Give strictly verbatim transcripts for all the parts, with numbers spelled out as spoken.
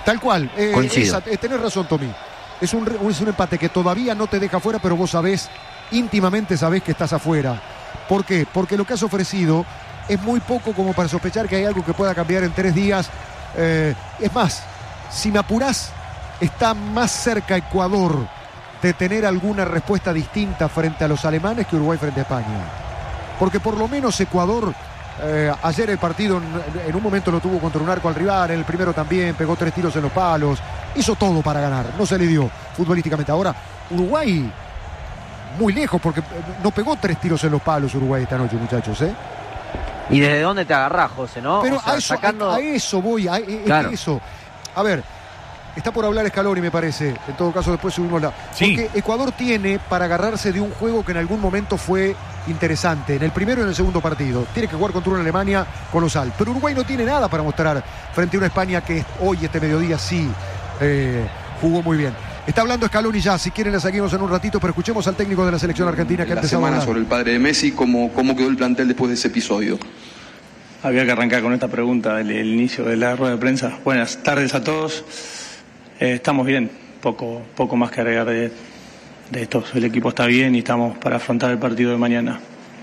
Tal cual. Eh, Coincido. Esa, eh, tenés razón, Tommy. Es un, es un empate que todavía no te deja afuera, pero vos sabés, íntimamente sabés que estás afuera. ¿Por qué? Porque lo que has ofrecido es muy poco como para sospechar que hay algo que pueda cambiar en tres días. Eh, es más, si me apurás, está más cerca Ecuador de tener alguna respuesta distinta frente a los alemanes que Uruguay frente a España. Porque por lo menos Ecuador, eh, ayer el partido en, en un momento lo tuvo contra un arco al rival, en el primero también, pegó tres tiros en los palos, hizo todo para ganar, no se le dio futbolísticamente. Ahora, Uruguay, muy lejos, porque no pegó tres tiros en los palos Uruguay esta noche, muchachos, ¿eh? ¿Y desde dónde te agarrás, José, no? Pero o sea, a, eso, sacando... a, a eso voy, a, a, claro. a eso. A ver, está por hablar Scaloni, me parece. En todo caso, después subimos la... Sí. Porque Ecuador tiene para agarrarse de un juego que en algún momento fue interesante. En el primero y en el segundo partido. Tiene que jugar contra una Alemania colosal. Pero Uruguay no tiene nada para mostrar frente a una España que hoy, este mediodía, sí eh, jugó muy bien. Está hablando Scaloni ya, si quieren le seguimos en un ratito, pero escuchemos al técnico de la selección argentina que la antes semana hablaba. sobre el padre de Messi, ¿cómo, cómo quedó el plantel después de ese episodio? Había que arrancar con esta pregunta, el, el inicio de la rueda de prensa. Buenas tardes a todos. Eh, estamos bien, poco, poco más que agregar de, de esto. El equipo está bien y estamos para afrontar el partido de mañana.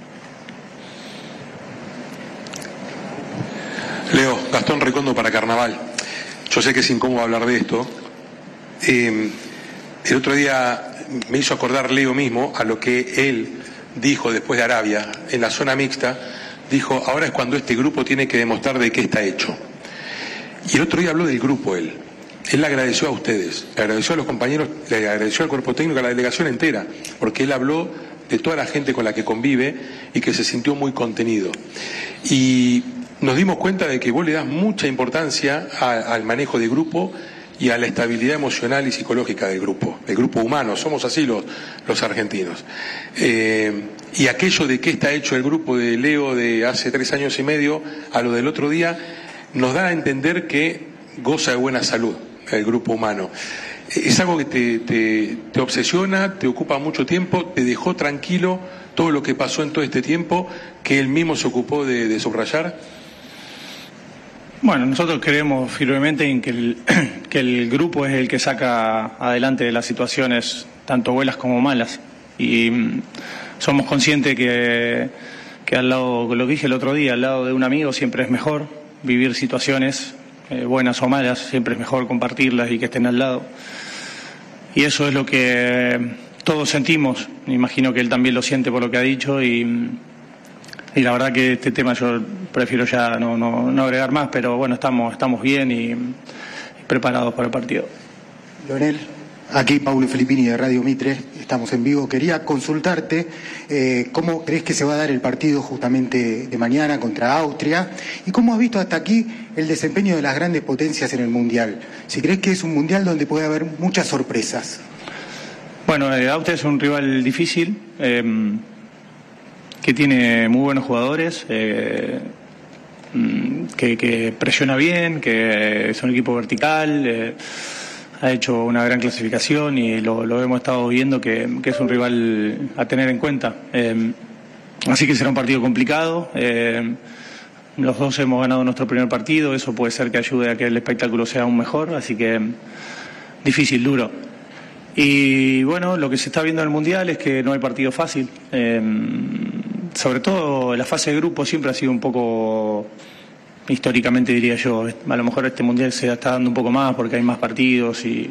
Leo, Gastón Recondo para Carnaval. Yo sé que es incómodo hablar de esto. Eh, el otro día me hizo acordar Leo mismo a lo que él dijo después de Arabia, en la zona mixta. Dijo, ahora es cuando este grupo tiene que demostrar de qué está hecho. Y el otro día habló del grupo él. Él le agradeció a ustedes, le agradeció a los compañeros, le agradeció al cuerpo técnico, a la delegación entera, porque él habló de toda la gente con la que convive y que se sintió muy contenido. Y nos dimos cuenta de que vos le das mucha importancia a, al manejo de grupo y a la estabilidad emocional y psicológica del grupo, del grupo humano, somos así los, los argentinos. Eh, y aquello de qué está hecho el grupo de Leo de hace tres años y medio a lo del otro día, nos da a entender que goza de buena salud el grupo humano. Es algo que te, te, te obsesiona, te ocupa mucho tiempo, te dejó tranquilo todo lo que pasó en todo este tiempo, que él mismo se ocupó de, de subrayar. Bueno, nosotros creemos firmemente en que el, que el grupo es el que saca adelante de las situaciones, tanto buenas como malas. Y mm, somos conscientes que, que al lado, lo que dije el otro día, al lado de un amigo siempre es mejor vivir situaciones eh, buenas o malas, siempre es mejor compartirlas y que estén al lado. Y eso es lo que todos sentimos. Me imagino que él también lo siente por lo que ha dicho y... Y la verdad que este tema yo prefiero ya no, no, no agregar más, pero bueno, estamos, estamos bien y, y preparados para el partido. Leonel, aquí Paulo Filippini de Radio Mitre, estamos en vivo. Quería consultarte eh, cómo crees que se va a dar el partido justamente de mañana contra Austria y cómo has visto hasta aquí el desempeño de las grandes potencias en el Mundial. Si crees que es un Mundial donde puede haber muchas sorpresas. Bueno, eh, Austria es un rival difícil. Eh, que tiene muy buenos jugadores, eh, que, que presiona bien, que es un equipo vertical, eh, ha hecho una gran clasificación y lo, lo hemos estado viendo que, que es un rival a tener en cuenta. Eh, así que será un partido complicado. Eh, los dos hemos ganado nuestro primer partido, eso puede ser que ayude a que el espectáculo sea aún mejor, así que difícil, duro. Y bueno, lo que se está viendo en el Mundial es que no hay partido fácil. Eh, sobre todo la fase de grupo siempre ha sido un poco, históricamente diría yo, a lo mejor este Mundial se está dando un poco más porque hay más partidos, y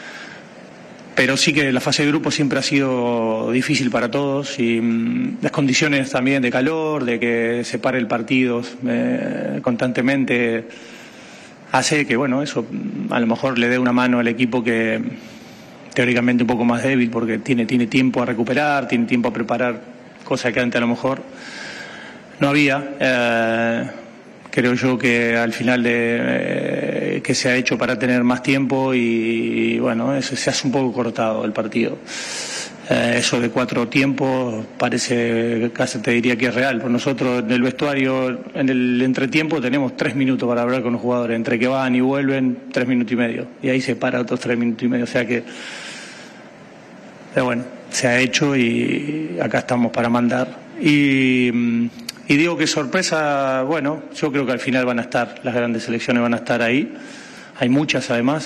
pero sí que la fase de grupo siempre ha sido difícil para todos y mmm, las condiciones también de calor, de que se pare el partido eh, constantemente, hace que bueno, eso a lo mejor le dé una mano al equipo que teóricamente un poco más débil porque tiene, tiene tiempo a recuperar, tiene tiempo a preparar, cosa que antes a lo mejor no había. Eh, creo yo que al final de, eh, que se ha hecho para tener más tiempo y, y bueno, eso se hace un poco cortado el partido. Eh, eso de cuatro tiempos parece, casi te diría que es real. Por nosotros en el vestuario, en el entretiempo tenemos tres minutos para hablar con los jugadores, entre que van y vuelven tres minutos y medio y ahí se para otros tres minutos y medio, o sea que pero bueno, se ha hecho y acá estamos para mandar. Y, y digo que sorpresa, bueno, yo creo que al final van a estar, las grandes selecciones van a estar ahí. Hay muchas además.